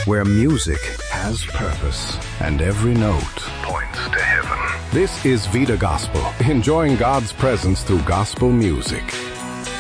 where music has purpose and every note points to heaven. This is Vida Gospel, enjoying God's presence through gospel music.